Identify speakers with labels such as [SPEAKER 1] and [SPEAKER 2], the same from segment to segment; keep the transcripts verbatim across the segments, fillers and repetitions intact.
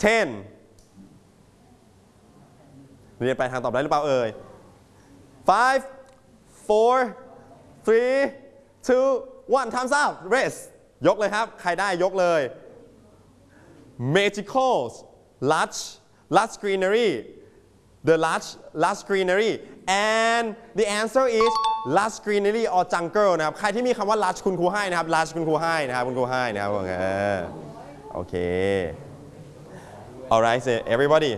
[SPEAKER 1] ten เรียนไปทางตอบได้หรือเปล่าเอ่ย five four three two one time's up race ยกเลยครับใครได้ยกเลย magical lush lush greenery the lush lush greenery and the answer is lush greenery or jungle นะครับใครที่มีคำว่า lush คุณครูให้นะครับ lush คุณครูให้นะครับคุณครูให้นะครับโอเค alright so everybody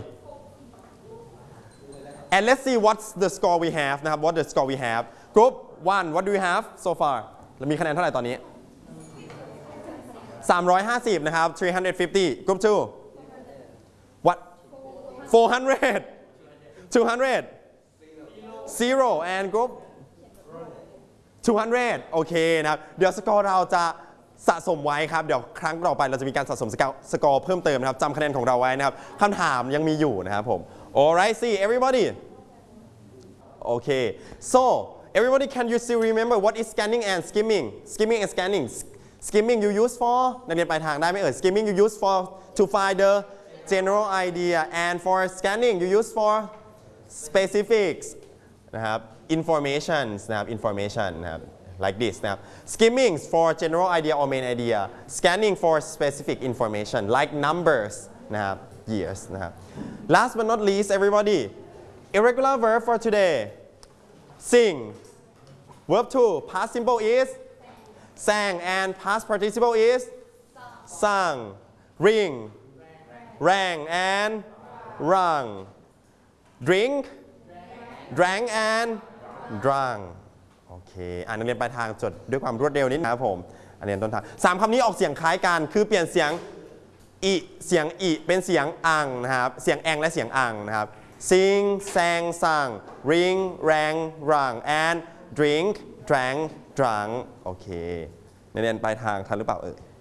[SPEAKER 1] and let's see what's the score we have นะครับ what the score we have group one what do we have so far เรามีคะแนนเท่าไหร่ตอนนี้สามร้อยห้าสิบนะครับthree hundred fifty group two what four hundred two hundred zero and group two hundred โอเคนะครับเดี๋ยวสกอร์เราจะสะสมไว้ครับเดี๋ยวครั้งต่อไปเราจะมีการสะสมสกอร์เพิ่มเติมนะครับจำคะแนนของเราไว้นะครับคำถามยังมีอยู่นะครับผม alright see everybody okay so everybody can you still remember what is scanning and skimming skimming and scanning skimming you use for นักเรียนปลายทางได้ไหมเอ่ย skimming you use for to find the general idea and for scanning you use for specifics นะครับ information นะครับ information นะครับ like this นะครับ skimming for general idea or main idea scanning for specific information like numbers นะครับ years นะครับ last but not least everybody irregular verb for today sing verb two past simple is sang and past participle is sung ring rang and rung drink drank and drunk โอเคอ่านนักเรียนปลายทางจดด้วยความรวดเร็วนิดนะครับผมอันเรียนต้นทางสามคำนี้ออกเสียงคล้ายกันคือเปลี่ยนเสียงอิเสียงอิเป็นเสียงอังนะครับเสียงแองและเสียงอังนะครับ sing sang sang ring rang rung and drink drank drunk โอเคนักเรียนปลายทางทันหรือเปล่าเอ่ย